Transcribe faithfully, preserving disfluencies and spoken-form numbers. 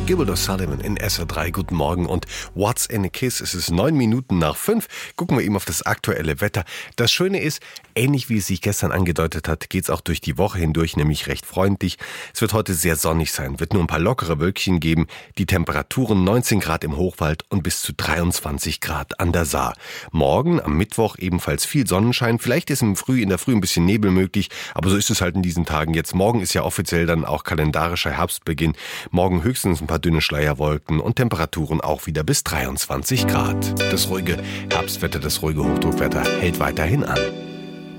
Gilbert O'Sullivan in S R drei. Guten Morgen und What's in a Kiss? Es ist neun Minuten nach fünf. Gucken wir eben auf das aktuelle Wetter. Das Schöne ist, ähnlich wie es sich gestern angedeutet hat, geht es auch durch die Woche hindurch, nämlich recht freundlich. Es wird heute sehr sonnig sein, wird nur ein paar lockere Wölkchen geben. Die Temperaturen neunzehn Grad im Hochwald und bis zu dreiundzwanzig Grad an der Saar. Morgen am Mittwoch ebenfalls viel Sonnenschein. Vielleicht ist im Früh, in der Früh ein bisschen Nebel möglich, aber so ist es halt in diesen Tagen jetzt. Morgen ist ja offiziell dann auch kalendarischer Herbstbeginn. Morgen höchstens ein paar dünne Schleierwolken und Temperaturen auch wieder bis dreiundzwanzig Grad. Das ruhige Herbstwetter, das ruhige Hochdruckwetter hält weiterhin an.